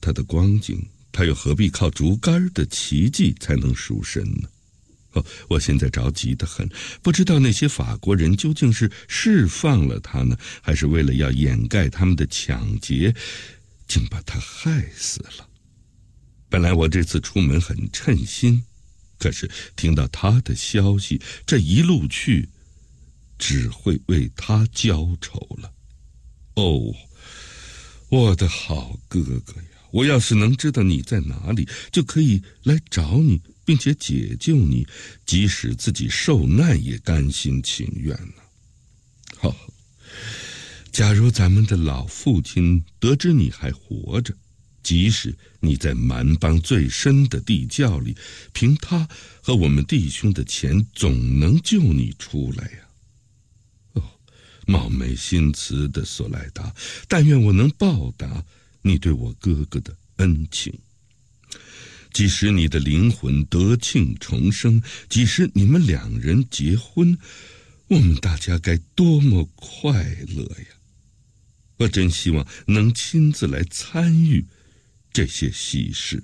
他的光景，他又何必靠竹竿的奇迹才能赎身呢？我现在着急得很，不知道那些法国人究竟是释放了他呢，还是为了要掩盖他们的抢劫，竟把他害死了。本来我这次出门很称心，可是听到他的消息，这一路去只会为他浇愁了。我的好哥哥呀，我要是能知道你在哪里，就可以来找你，并且解救你，即使自己受难也甘心情愿呢。假如咱们的老父亲得知你还活着，即使你在蛮邦最深的地窖里，凭他和我们弟兄的钱，总能救你出来呀。貌美心慈的索莱达，但愿我能报答你对我哥哥的恩情。即使你的灵魂得庆重生，即使你们两人结婚，我们大家该多么快乐呀！我真希望能亲自来参与这些喜事。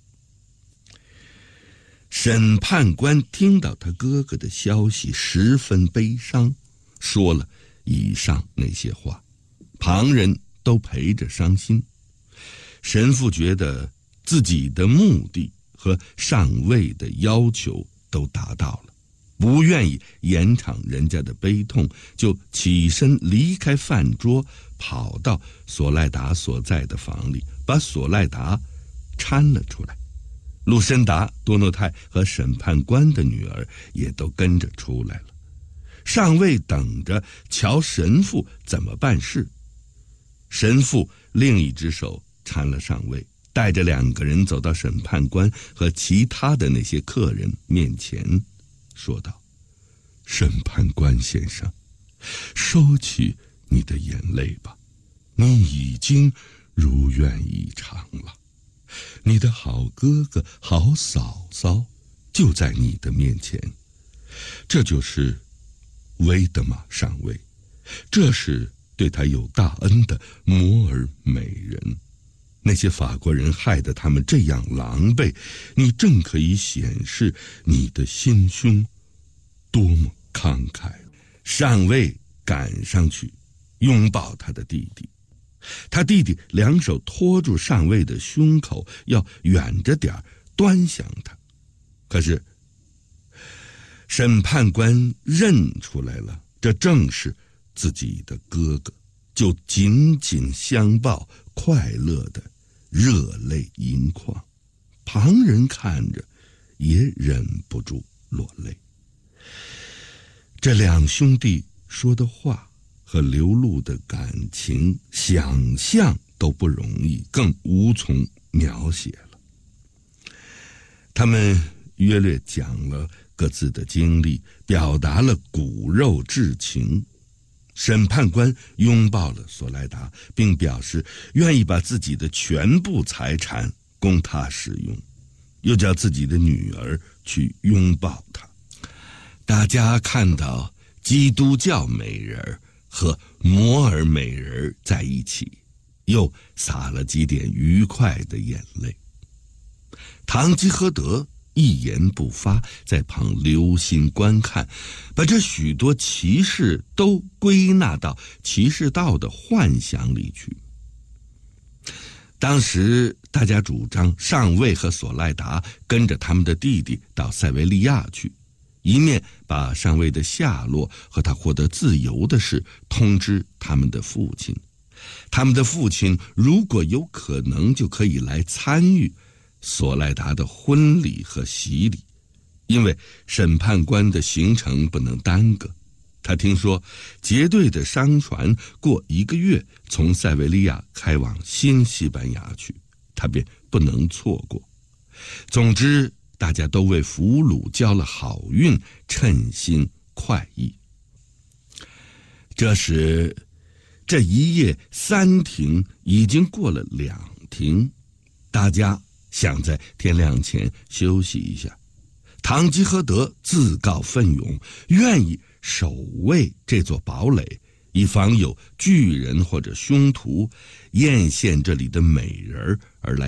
审判官听到他哥哥的消息，十分悲伤，说了以上那些话，旁人都陪着伤心。神父觉得自己的目的和上尉的要求都达到了，不愿意延长人家的悲痛，就起身离开饭桌，跑到索赖达所在的房里，把索赖达搀了出来。路申达、多诺泰和审判官的女儿也都跟着出来了。上尉等着瞧神父怎么办事。神父另一只手搀了上尉，带着两个人走到审判官和其他的那些客人面前，说道：审判官先生，收起你的眼泪吧，你已经如愿以偿了。你的好哥哥好嫂嫂就在你的面前，这就是威德玛上尉，这是对他有大恩的摩尔美人。那些法国人害得他们这样狼狈，你正可以显示你的心胸多么慷慨。上尉赶上去拥抱他的弟弟，他弟弟两手托住上尉的胸口，要远着点端详他。可是审判官认出来了，这正是自己的哥哥，就紧紧相抱，快乐的热泪盈眶。旁人看着也忍不住落泪。这两兄弟说的话和流露的感情，想象都不容易，更无从描写了。他们约略讲了各自的经历，表达了骨肉至情。审判官拥抱了索莱达，并表示愿意把自己的全部财产供他使用，又叫自己的女儿去拥抱他。大家看到基督教美人和摩尔美人在一起，又洒了几点愉快的眼泪。堂吉诃德一言不发，在旁留心观看，把这许多奇事都归纳到骑士道的幻想里去。当时大家主张上尉和索赖达跟着他们的弟弟到塞维利亚去，一面把上尉的下落和他获得自由的事通知他们的父亲。他们的父亲如果有可能，就可以来参与索赖达的婚礼和洗礼，因为审判官的行程不能耽搁。他听说结队的商船过1个月从塞维利亚开往新西班牙去，他便不能错过。总之大家都为俘虏交了好运，称心快意。这时这一夜3停已经过了2停，大家想在天亮前休息一下。堂吉诃德自告奋勇，愿意守卫这座堡垒，以防有巨人或者凶徒艳羡这里的美人而来